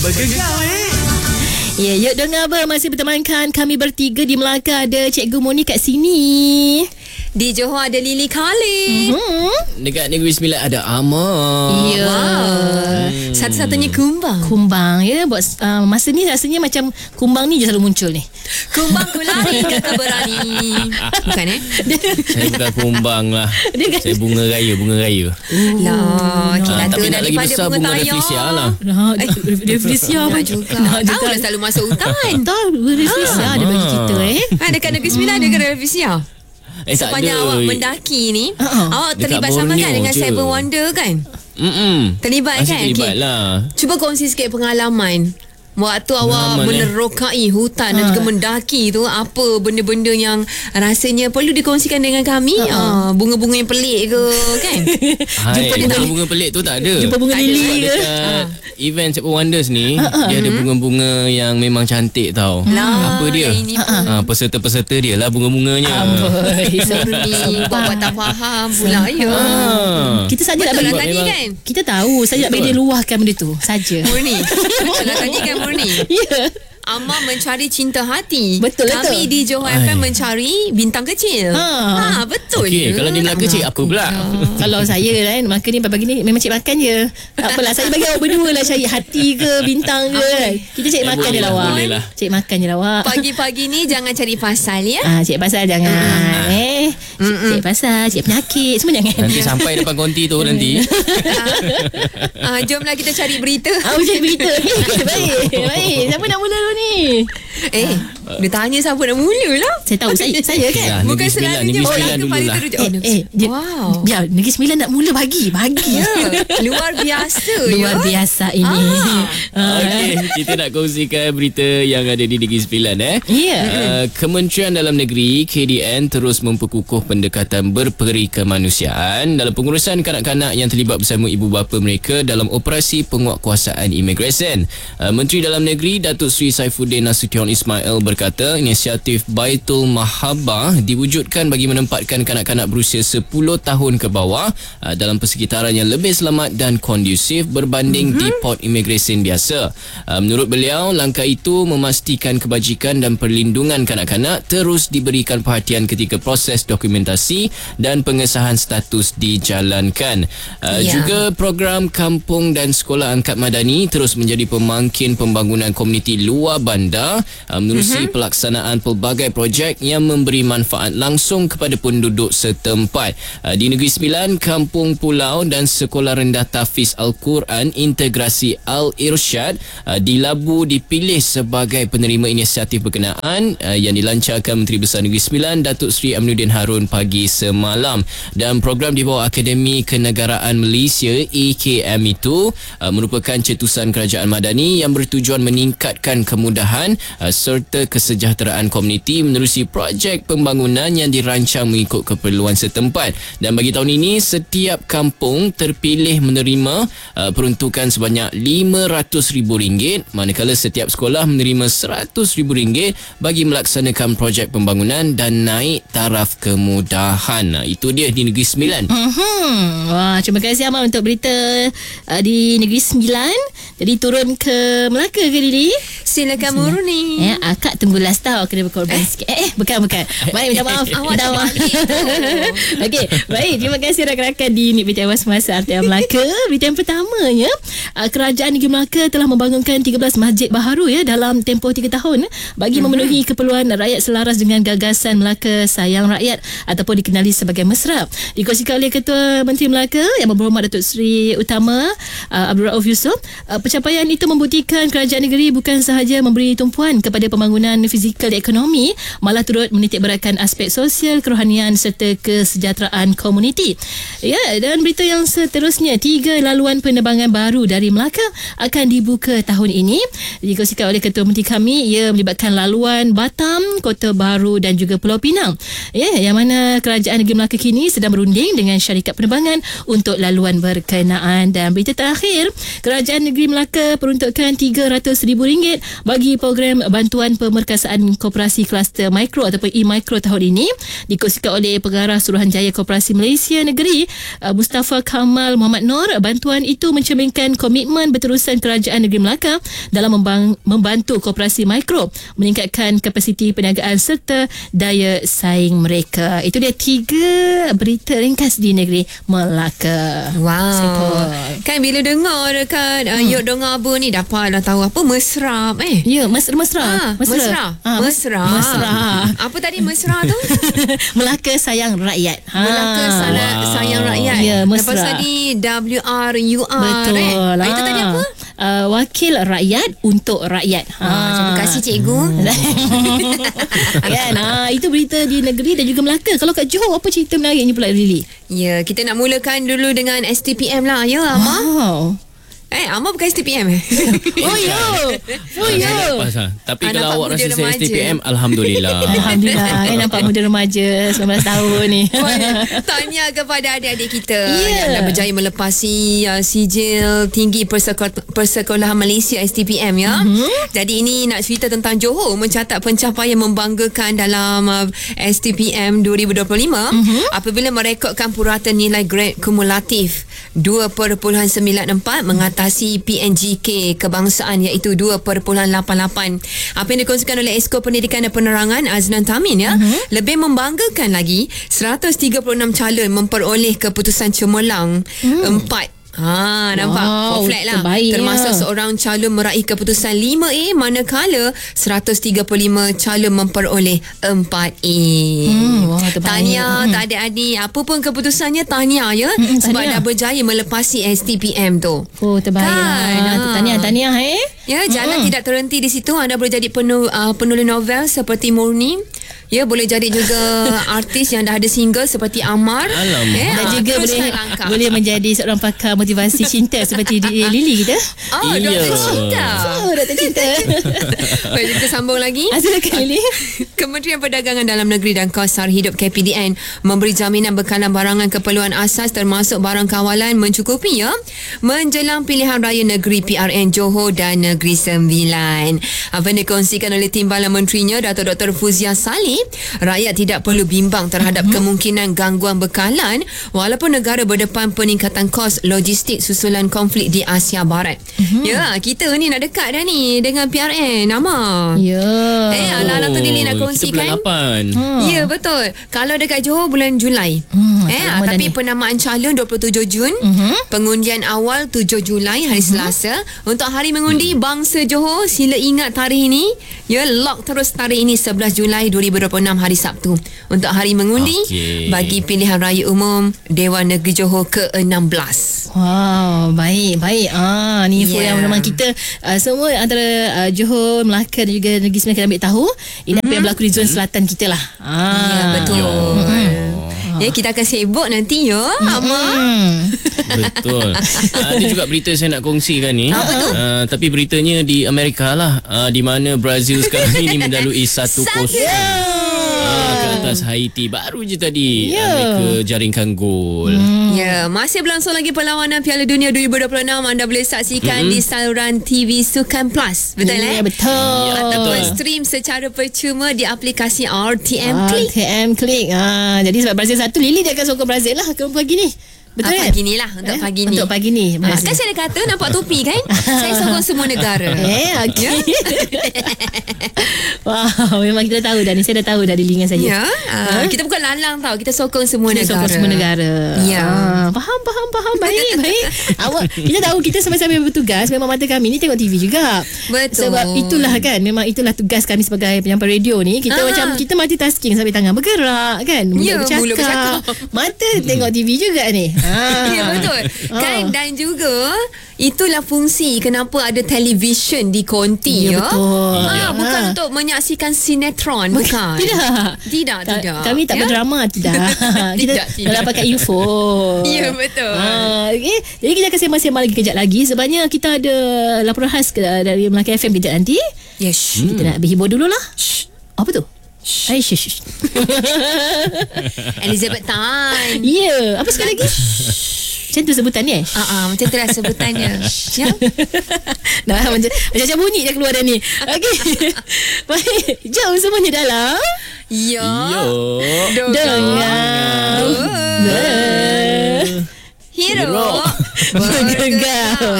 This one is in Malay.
Bergegar Ya, yuk dengar apa. Masih bertemankan kami bertiga di Melaka. Ada Cikgu Moni kat sini. Di Johor ada Lily Khalid. Dekat Negeri Sembilan ada Amar. Ya. Wow. Satu-satunya kumbang. Kumbang ya. Buat masa ni rasanya macam kumbang ni je selalu muncul ni. Kumbang ku lari kata berani. Bukan Saya bukan kumbang lah. Saya bunga raya. Lah, kita tapi tu nak lagi daripada besar bunga tayar. Rafflesia lah. Rafflesia Nak juga. Tahu dah selalu masuk hutan. Tahu Rafflesia ada bagi kita Dekat Negeri Sembilan ada ke Rafflesia? Tak Sepanjang ada. awak mendaki ni, awak Dekat terlibat sama kan Borneo dengan je. Seven Wonder kan? Terlibat Masih kan? terlibat Okey. lah. Cuba kongsi sikit pengalaman. Waktu awak menerokai hutan dan juga mendaki tu, apa benda-benda yang rasanya perlu dikongsikan dengan kami? Bunga-bunga yang pelik ke kan? Bunga pelik tu tak ada. Jumpa bunga lili ke? Dekat event Seven Wonders ni, dia ada bunga-bunga yang memang cantik tau. Apa dia? Ini Peserta-peserta dia lah bunga-bunganya. Murni buat tak faham pula ya. Kita saja nak Betul bagi lah tadi kan? kita tahu saja nak bagi dia luahkan benda tu saja. Murni. Betul lah tadi kan Murni. Ya. Amar mencari cinta hati. Betul. Kami di Johor FM mencari bintang kecil. Betul. Okey, kalau di Melaka cik apa pula? Kalau saya kan, maka ni pagi ni memang cik makan je. Tak apalah, saya bagi awak berdua lah cari hati ke bintang ke kan. Kita cik makan je lah awak. Cik makan je lah awak. Pagi-pagi ni jangan cari pasal ya. Cik pasal jangan. Cik pasal, cik penyakit, semua jangan. Nanti sampai depan konti tu nanti. Jomlah kita cari berita. Cik berita. Baik. Siapa nak mula dulu ni? Dia tanya siapa nak mula lah. Saya tahu, saya kan. Ya, Bukan Negeri Sembilan, selalunya Negeri orang Sembilan tu dulu paling lah. teruja. Wow. Ya, Negeri Sembilan nak mula bagi. Ya. Luar biasa Luar biasa ini. Okey, kita nak kongsikan berita yang ada di Negeri Sembilan Ya. Kementerian Dalam Negeri KDN terus memperkukuh pendekatan berperi kemanusiaan dalam pengurusan kanak-kanak yang terlibat bersama ibu bapa mereka dalam operasi penguatkuasaan imigresen. Menteri Dalam Negeri Datuk Seri Saifuddin Nasution Ismail berkata inisiatif Baitul Mahabbah diwujudkan bagi menempatkan kanak-kanak berusia 10 tahun ke bawah dalam persekitaran yang lebih selamat dan kondusif berbanding di port imigresen biasa. Menurut beliau, langkah itu memastikan kebajikan dan perlindungan kanak-kanak terus diberikan perhatian ketika proses dokumentasi dan pengesahan status dijalankan. Juga program Kampung dan Sekolah Angkat Madani terus menjadi pemangkin pembangunan komuniti luar bandar menerusi pelaksanaan pelbagai projek yang memberi manfaat langsung kepada penduduk setempat. Di Negeri Sembilan, Kampung Pulau dan Sekolah Rendah Tahfiz Al-Quran Integrasi Al-Irsyad di Labu dipilih sebagai penerima inisiatif berkenaan yang dilancarkan Menteri Besar Negeri Sembilan Datuk Seri Aminuddin Harun pagi semalam. Dan program di bawah Akademi Kenegaraan Malaysia AKM itu merupakan cetusan kerajaan madani yang bertujuan meningkatkan kemudahan serta kesejahteraan komuniti menerusi projek pembangunan yang dirancang mengikut keperluan setempat. Dan bagi tahun ini, setiap kampung terpilih menerima peruntukan sebanyak RM500,000 manakala setiap sekolah menerima RM100,000 bagi melaksanakan projek pembangunan dan naik taraf kemudahan. Itu dia di Negeri Sembilan. Wah, terima kasih Amal untuk berita di Negeri Sembilan. Jadi turun ke Melaka ke Lili? Silakan Murni. Akak tunggu last tau kena berkorban sikit. Bukan. Baik, minta maaf. Minta maaf. Okey, baik. Terima kasih rakan-rakan di Unit Berita Awal Semasa RTM Melaka. Berita yang pertamanya, Kerajaan Negeri Melaka telah membangunkan 13 masjid baharu dalam tempoh 3 tahun bagi memenuhi keperluan rakyat selaras dengan gagasan Melaka Sayang Rakyat ataupun dikenali sebagai Mesra. Dikongsikan oleh Ketua Menteri Melaka yang berhormat Datuk Seri Utama Abdul Rauf Yusof. Pencapaian itu membuktikan kerajaan negeri bukan sahaja memberi tumpuan kepada pembangunan fizikal dan ekonomi, malah turut menitik beratkan aspek sosial, kerohanian serta kesejahteraan komuniti. Dan berita yang seterusnya, 3 laluan penerbangan baru dari Melaka akan dibuka tahun ini. Dikongsikan oleh Ketua Menteri kami, ia melibatkan laluan Batam, Kota Baru dan juga Pulau Pinang. Yang mana Mendengar Kerajaan Negeri Melaka kini sedang berunding dengan syarikat penerbangan untuk laluan berkenaan. Dan berita terakhir, Kerajaan Negeri Melaka peruntukkan RM300,000 bagi program bantuan pemerkasaan koperasi kluster mikro ataupun e-mikro tahun ini, dikongsikan oleh Pengarah Suruhanjaya Koperasi Malaysia Negeri Mustafa Kamal Muhammad Noor. Bantuan itu mencerminkan komitmen berterusan Kerajaan Negeri Melaka dalam membantu koperasi mikro meningkatkan kapasiti perniagaan serta daya saing mereka. Itu dia 3 berita ringkas di negeri Melaka. Wow. Betul. Kan bila dengar dekat Yok dengar apa ni, dapat dah tahu apa mesra. Ya, mesra. Mesra. Apa tadi mesra tu? Melaka sayang rakyat. Melaka sayang rakyat. Ya, mesra. Lepas tadi WRUR. Betul. Itu tadi apa? Wakil rakyat untuk rakyat. Terima kasih cikgu. Kan, itu berita di negeri dan juga Melaka. Kalau kat Johor, apa cerita menariknya pula Lily? Ya, kita nak mulakan dulu dengan STPM lah. Ya, Amar? Wow. Amar bukan STPM Oh ya. Tapi kalau awak rasa saya STPM, Alhamdulillah. Alhamdulillah. Nampak muda remaja 19 tahun ni. Tahniah kepada adik-adik kita yang dah berjaya melepasi sijil tinggi persekolahan Malaysia STPM ya. Jadi ini nak cerita tentang Johor mencatat pencapaian membanggakan dalam STPM 2025 apabila merekodkan purata nilai grade kumulatif 2.94 mengatasi PNGK kebangsaan iaitu 2.88. Apa yang dikongsikan oleh Esko Pendidikan dan Penerangan Aznan Tamin ya, lebih membanggakan lagi 136 calon memperoleh keputusan cemerlang 4. Nampak? Flat lah. Termasuk seorang calon meraih keputusan 5A, manakala 135 calon memperoleh 4A. Tahniah adik-adik, apa pun keputusannya tahniah ya. Sebab dah berjaya melepasi STPM tu. Tahniah Ya, jangan tidak terhenti di situ. Anda boleh jadi penulis novel seperti Murni. Ya, boleh jadi juga artis yang dah ada single seperti Amar. Dan juga boleh menjadi seorang pakar motivasi cinta seperti Lily kita. Doktor cinta. Baik, kita sambung lagi. Silakan Lily. Kementerian Perdagangan Dalam Negeri dan Kos Sara Hidup KPDN memberi jaminan bekalan barangan keperluan asas termasuk barang kawalan mencukupi ya menjelang pilihan raya negeri PRN Johor dan Negeri Sembilan. Apa yang dikongsikan oleh Timbalan Menterinya Dato' Dr. Fuzia Salih, rakyat tidak perlu bimbang terhadap kemungkinan gangguan bekalan walaupun negara berdepan peningkatan kos logistik susulan konflik di Asia Barat. Ya, kita ni nak dekat dah ni dengan PRN Nama. Anak-anak tu Lily nak kongsikan. Ya, betul. Kalau dekat Johor bulan Julai. Tapi penamaan calon 27 Jun, pengundian awal 7 Julai hari Selasa. Untuk hari mengundi bangsa Johor, sila ingat tarikh ini. Ya, lock terus tarikh ini 11 Julai 2026 hari Sabtu untuk hari mengundi bagi pilihan raya umum Dewan Negeri Johor ke-16. Wow, baik. Ni info yang memang kita semua antara Johor, Melaka dan juga Negeri Sembilan kena ambil tahu. Ini apa yang berlaku di zon selatan kita lah. Ya, betul. Ya, kita akan sibuk nanti ya, Betul. Ada juga berita saya nak kongsikan ni. Tapi beritanya di Amerika lah, di mana Brazil sekarang ini mendalui 1-0 ke atas Haiti. Baru je tadi mereka jaringkan gol. Ya, masih berlangsung lagi perlawanan Piala Dunia 2026. Anda boleh saksikan di saluran TV Sukan Plus. Betul betul. Ataupun stream secara percuma di aplikasi RTM Click. RTM Click. Jadi sebab Brazil 1, Lily dia akan sokong Brazil lah ke pagi ni. Betul kan? Pagi ni lah. Untuk pagi ni. Untuk pagi ni. Kan saya dah kata nampak topi kan? Saya sokong semua negara. Okey. Wow, memang kita tahu dah ni. Saya dah tahu dah di lingan saya. Kita bukan lalang tau. Kita sokong semua negara. Sokong semua negara. Faham. Baik. Awak, kita tahu kita sambil-sambil bertugas, memang mata kami ni tengok TV juga. Betul. Sebab itulah kan, memang itulah tugas kami sebagai penyampai radio ni. Kita macam kita multitasking sambil tangan bergerak kan. Mulut bercakap. Mata tengok TV juga ni. Ya, betul. Kan, dan juga itulah fungsi kenapa ada televisyen di konti. Betul. Bukan untuk menyaksikan sinetron. Bukan. Tidak. Kami tak berdrama. Tidak. Kita dapatkan info. Ya, betul. Okay. Jadi kita akan sembang-sembang lagi kejap lagi. Sebabnya kita ada laporan khas dari Melaka FM kejap nanti. Yes. Kita nak berhibur dululah. Apa tu? Aish. Elizabeth Tan. Ya, apa sekali lagi? Macam tu sebutannya. Macam tu lah sebutannya. Ya. Dah macam bunyi dah keluar dah ni. Okey. Baik, jom semuanya dalam Ya. Dengar Hero. Bergegar.